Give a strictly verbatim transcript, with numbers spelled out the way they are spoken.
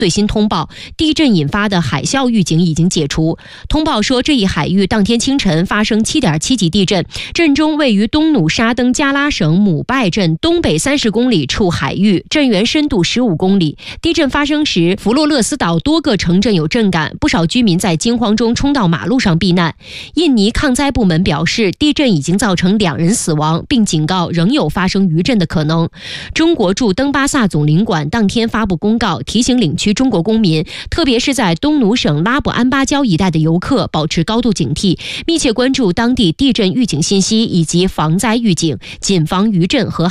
最新通报，地震引发的海啸预警已经解除。通报说，这一海域当天清晨发生 七点七 级地震，震中位于东努沙登加拉省姆拜镇东北三十公里处海域，震源深度十五公里。地震发生时，弗洛勒斯岛多个城镇有震感，不少居民在惊慌中冲到马路上避难。印尼抗灾部门表示，地震已经造成两人死亡，并警告仍有发生余震的可能。中国驻登巴萨总领馆当天发布公告，提醒领区中国公民，特别是在东努省拉布安巴礁一带的游客保持高度警惕，密切关注当地地震预警信息以及防灾预警，谨防余震和